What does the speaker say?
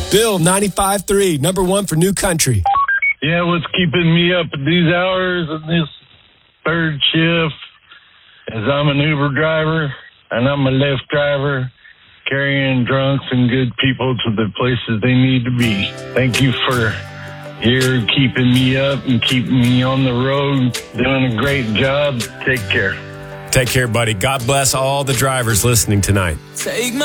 Bill, 95.3, number one for New Country. Yeah, what's keeping me up at these hours and this third shift is I'm an Uber driver and I'm a Lyft driver carrying drunks and good people to the places they need to be. Thank you for keeping me up and keeping me on the road, doing a great job. Take care. Take care, buddy. God bless all the drivers listening tonight. Take my